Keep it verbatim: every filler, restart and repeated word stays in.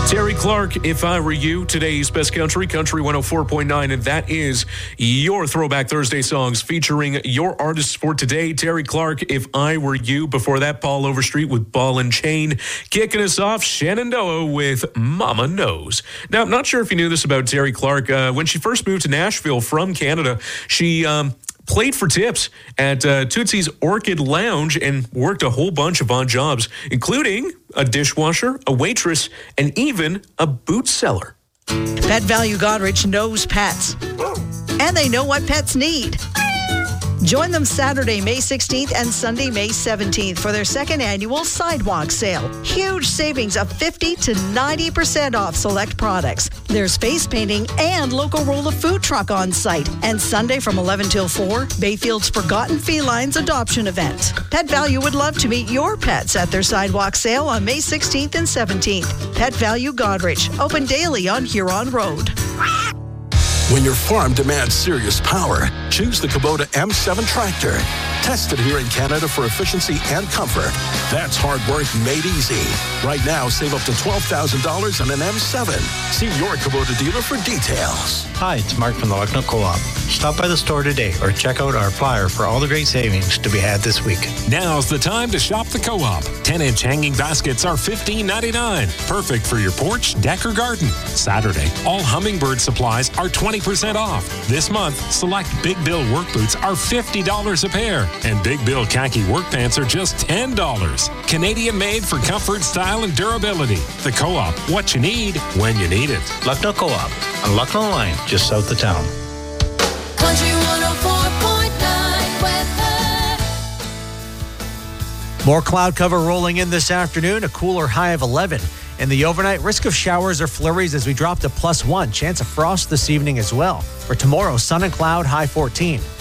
Terry Clark, If I Were You, today's best country, Country one oh four point nine, and that is your Throwback Thursday songs featuring your artists for today. Terry Clark, If I Were You. Before that, Paul Overstreet with Ball and Chain. Kicking us off, Shenandoah with Mama Knows. Now, I'm not sure if you knew this about Terry Clark. Uh, when she first moved to Nashville from Canada, she... Um, played for tips at uh, Tootsie's Orchid Lounge and worked a whole bunch of odd jobs, including a dishwasher, a waitress, and even a boot seller. Pet Value Godrich knows pets, and they know what pets need. Join them Saturday, May sixteenth and Sunday, May seventeenth for their second annual sidewalk sale. Huge savings of fifty to ninety percent off select products. There's face painting and local roll of food truck on site. And Sunday from eleven till four, Bayfield's Forgotten Felines adoption event. Pet Value would love to meet your pets at their sidewalk sale on May sixteenth and seventeenth. Pet Value Godrich, open daily on Huron Road. When your farm demands serious power, choose the Kubota M seven tractor. Tested here in Canada for efficiency and comfort. That's hard work made easy. Right now, save up to twelve thousand dollars on an M seven. See your Kubota dealer for details. Hi, it's Mark from the Lucknow Co-op. Stop by the store today or check out our flyer for all the great savings to be had this week. Now's the time to shop the Co-op. ten-inch hanging baskets are fifteen ninety-nine. Perfect for your porch, deck, or garden. Saturday, all Humminbird supplies are twenty percent off. This month, select Big Bill work boots are fifty dollars a pair. And Big Bill khaki work pants are just ten dollars. Canadian made for comfort, style, and durability. The Co-op, what you need, when you need it. Lucknow Co-op on Lucknow Line, just south of town. Country one oh four point nine weather. More cloud cover rolling in this afternoon, a cooler high of eleven. In the overnight, risk of showers or flurries as we drop to plus one. Chance of frost this evening as well. For tomorrow, sun and cloud, high fourteen.